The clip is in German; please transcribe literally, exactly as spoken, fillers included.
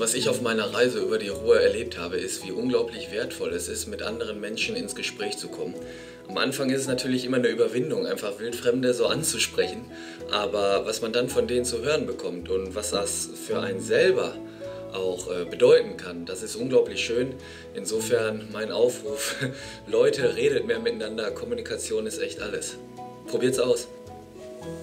was ich auf meiner Reise über die Ruhr erlebt habe, ist, wie unglaublich wertvoll es ist, mit anderen Menschen ins Gespräch zu kommen. Am Anfang ist es natürlich immer eine Überwindung, einfach Wildfremde so anzusprechen, aber was man dann von denen zu hören bekommt und was das für einen selber auch äh, bedeuten kann, das ist unglaublich schön. Insofern mein Aufruf, Leute, redet mehr miteinander, Kommunikation ist echt alles. Probiert's aus!